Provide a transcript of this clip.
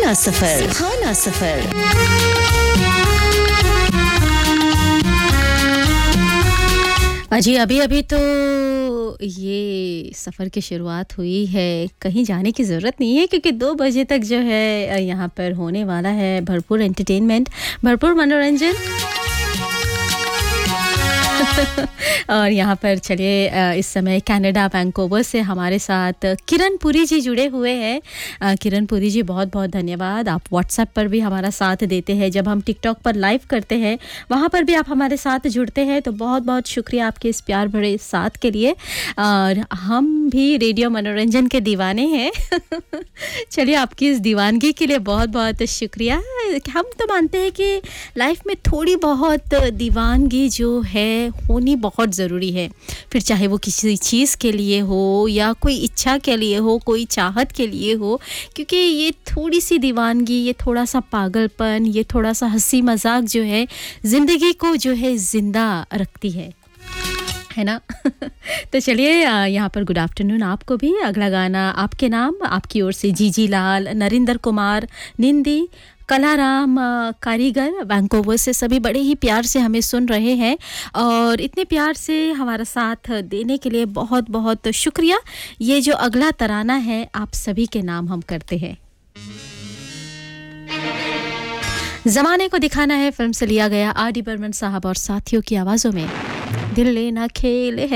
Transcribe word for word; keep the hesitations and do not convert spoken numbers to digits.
सुहाना सफर, सुहाना सफर। अजी अभी अभी तो ये सफ़र की शुरुआत हुई है, कहीं जाने की ज़रूरत नहीं है क्योंकि दो बजे तक जो है यहाँ पर होने वाला है भरपूर एंटरटेनमेंट, भरपूर मनोरंजन। और यहाँ पर चलिए इस समय कनाडा वैंकूवर से हमारे साथ किरण पुरी जी जुड़े हुए हैं। किरण पुरी जी बहुत बहुत धन्यवाद, आप व्हाट्सएप पर भी हमारा साथ देते हैं, जब हम टिकटॉक पर लाइव करते हैं वहाँ पर भी आप हमारे साथ जुड़ते हैं, तो बहुत बहुत शुक्रिया आपके इस प्यार भरे साथ के लिए। और हम भी रेडियो मनोरंजन के दीवाने हैं। चलिए आपकी इस दीवानगी के लिए बहुत बहुत शुक्रिया। हम तो मानते हैं कि लाइफ में थोड़ी बहुत दीवानगी जो है होनी बहुत ज़रूरी है, फिर चाहे वो किसी चीज़ के लिए हो या कोई इच्छा के लिए हो, कोई चाहत के लिए हो, क्योंकि ये थोड़ी सी दीवानगी, ये थोड़ा सा पागलपन, ये थोड़ा सा हंसी मजाक जो है ज़िंदगी को जो है ज़िंदा रखती है, है ना। तो चलिए यहाँ पर गुड आफ्टरनून आपको भी। अगला गाना आपके नाम, आपकी ओर से जीजी लाल, नरेंद्र कुमार, निंदी, कलाराम कारीगर वैंकूवर से सभी बड़े ही प्यार से हमें सुन रहे हैं और इतने प्यार से हमारा साथ देने के लिए बहुत बहुत शुक्रिया। ये जो अगला तराना है आप सभी के नाम हम करते हैं। ज़माने को दिखाना है फिल्म से लिया गया आर डी बर्मन साहब और साथियों की आवाज़ों में दिल लेना खेल है।